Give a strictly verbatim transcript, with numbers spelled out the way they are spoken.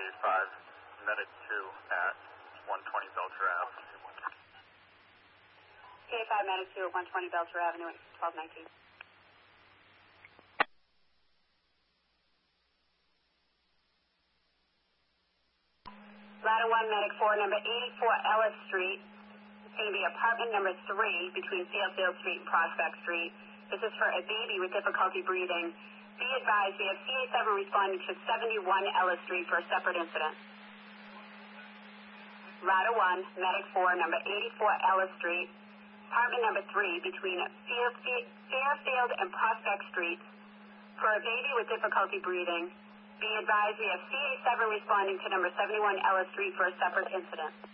five, medic two at one twenty Belcher Ave. P A five, medic two at one twenty Belcher Avenue at twelve nineteen. Ladder one, medic four, number eighty-four Ellis Street. It's going to be apartment number three between Sealfield Street and Prospect Street. This is for a baby with difficulty breathing. Be advised, we have C A seven responding to seventy-one Ellis Street for a separate incident. Ladder one, medic four, number eighty-four Ellis Street. Apartment number three between Fairfield and Prospect Streets for a baby with difficulty breathing. Be advised, we have C A seven responding to number seventy-one Ellis Street for a separate incident.